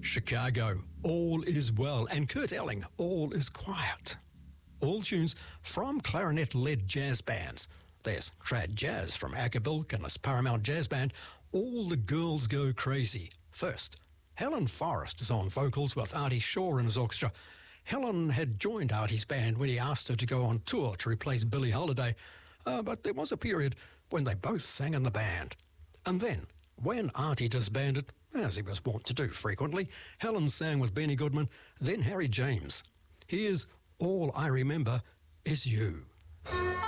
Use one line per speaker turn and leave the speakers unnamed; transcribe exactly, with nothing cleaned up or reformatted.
Chicago, All Is Well, and Kurt Elling, All Is Quiet. All tunes from clarinet-led jazz bands. There's trad jazz from Acapulco and this Paramount Jazz Band. All the Girls Go Crazy. First, Helen Forrest is on vocals with Artie Shaw in his orchestra. Helen had joined Artie's band when he asked her to go on tour to replace Billie Holiday, uh, but there was a period when they both sang in the band. And then, when Artie disbanded, as he was wont to do frequently, Helen sang with Benny Goodman, then Harry James. Here's All I Remember Is You.